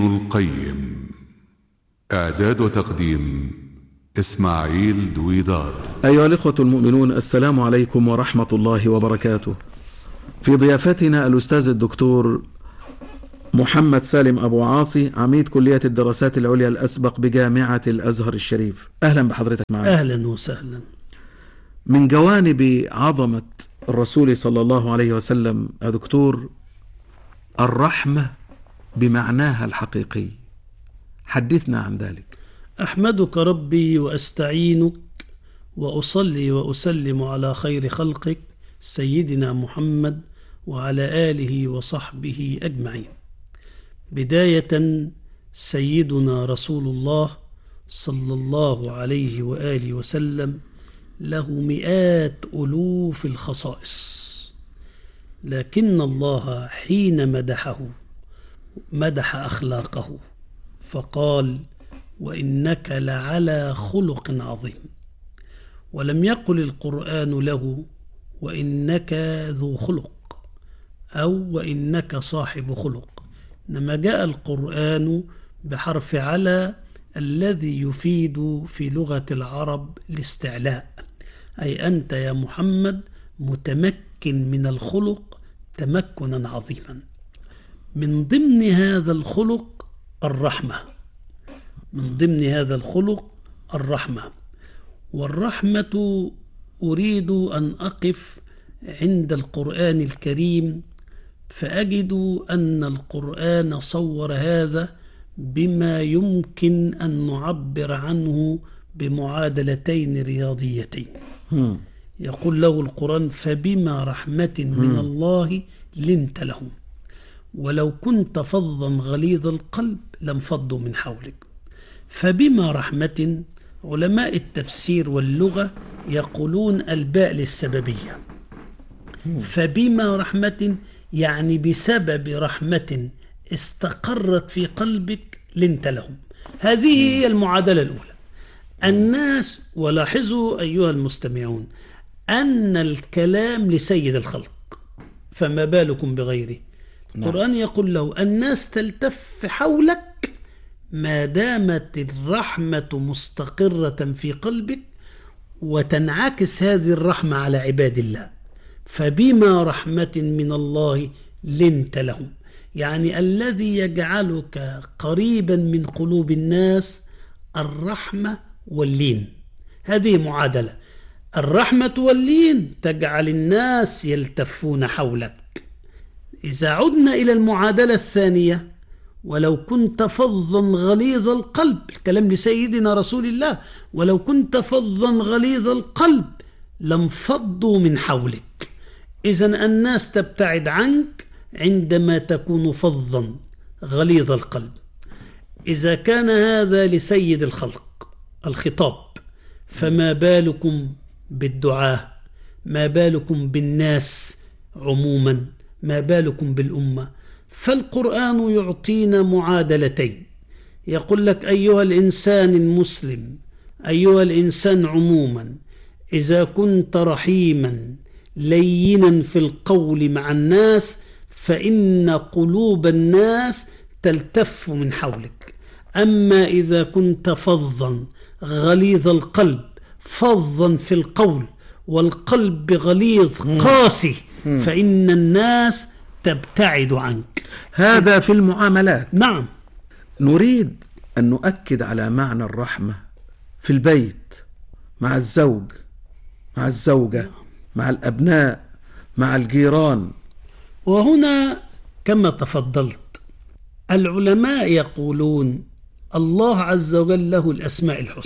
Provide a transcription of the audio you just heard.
القيم. إعداد وتقديم إسماعيل دويدار. أيها الإخوة المؤمنون، السلام عليكم ورحمة الله وبركاته. في ضيافتنا الأستاذ الدكتور محمد سالم أبو عاصي، عميد كلية الدراسات العليا الأسبق بجامعة الأزهر الشريف. أهلا بحضرتك معنا. أهلا وسهلا. من جوانب عظمة الرسول صلى الله عليه وسلم يا دكتور الرحمة بمعناها الحقيقي، حدثنا عن ذلك. أحمدك ربي وأستعينك وأصلي وأسلم على خير خلقك سيدنا محمد وعلى آله وصحبه أجمعين. بداية، سيدنا رسول الله صلى الله عليه وآله وسلم له مئات ألوف الخصائص، لكن الله حين مدح أخلاقه فقال: وإنك لعلى خلق عظيم. ولم يقل القرآن له وإنك ذو خلق أو وإنك صاحب خلق، إنما جاء القرآن بحرف على الذي يفيد في لغة العرب الاستعلاء، أي أنت يا محمد متمكن من الخلق تمكنا عظيما. من ضمن هذا الخلق الرحمة، والرحمة أريد أن أقف عند القرآن الكريم فأجد أن القرآن صور هذا بما يمكن أن نعبر عنه بمعادلتين رياضيتين. يقول له القرآن: فبما رحمة من الله لنت لهم ولو كنت فظا غليظ القلب لانفضوا من حولك. فبما رحمة، علماء التفسير واللغة يقولون الباء للسببية. فبما رحمة يعني بسبب رحمة استقرت في قلبك لنت لهم. هذه هي المعادلة الأولى. الناس، ولاحظوا أيها المستمعون أن الكلام لسيد الخلق، فما بالكم بغيره. القرآن يقول له: الناس تلتف حولك ما دامت الرحمة مستقرة في قلبك، وتنعكس هذه الرحمة على عباد الله. فبما رحمة من الله لنت لهم، يعني الذي يجعلك قريبا من قلوب الناس الرحمة واللين. هذه معادلة، الرحمة واللين تجعل الناس يلتفون حولك. إذا عدنا إلى المعادلة الثانية: ولو كنت فظا غليظ القلب، الكلام لسيدنا رسول الله، ولو كنت فظا غليظ القلب لانفضوا من حولك. إذن الناس تبتعد عنك عندما تكون فظا غليظ القلب. إذا كان هذا لسيد الخلق الخطاب، فما بالكم بالدعاة، ما بالكم بالناس عموما، ما بالكم بالأمة. فالقرآن يعطينا معادلتين، يقول لك: أيها الإنسان المسلم، أيها الإنسان عموما، إذا كنت رحيما لينا في القول مع الناس فإن قلوب الناس تلتف من حولك. أما إذا كنت فظا غليظ القلب، فظا في القول والقلب غليظ قاسي، فإن الناس تبتعد عنك. هذا في المعاملات. نعم. نريد أن نؤكد على معنى الرحمة في البيت، مع الزوج، مع الزوجة، مع الأبناء، مع الجيران. وهنا كما تفضلت العلماء يقولون الله عز وجل له الأسماء الحسنى،